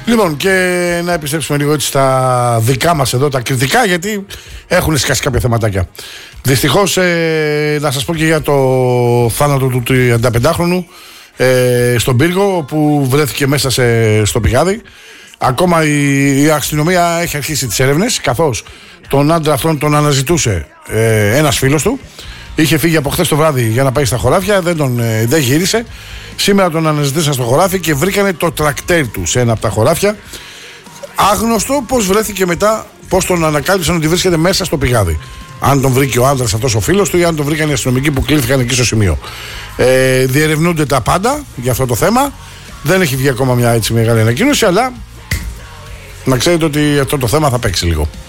Λοιπόν, και να επιστρέψουμε λίγο έτσι στα δικά μας εδώ, τα κριτικά, γιατί έχουν σκάσει κάποια θεματάκια. Δυστυχώς, να σας πω και για το θάνατο του 35χρονου στον Πύργο, που βρέθηκε μέσα στο πηγάδι. Ακόμα η αστυνομία έχει αρχίσει τις έρευνες, καθώς τον άντρα αυτόν τον αναζητούσε ένας φίλος του. Είχε φύγει από χθες το βράδυ για να πάει στα χωράφια, δεν γύρισε. Σήμερα τον αναζητήσαν στο χωράφι και βρήκανε το τρακτέρ του σε ένα από τα χωράφια. Άγνωστο πώς βρέθηκε μετά, πώς τον ανακάλυψαν ότι βρίσκεται μέσα στο πηγάδι. Αν τον βρήκε ο άντρας αυτός ο φίλος του ή αν τον βρήκαν οι αστυνομικοί που κλήθηκαν εκεί στο σημείο. Διερευνούνται τα πάντα για αυτό το θέμα. Δεν έχει βγει ακόμα μια έτσι μεγάλη ανακοίνωση, αλλά να ξέρετε ότι αυτό το θέμα θα παίξει λίγο.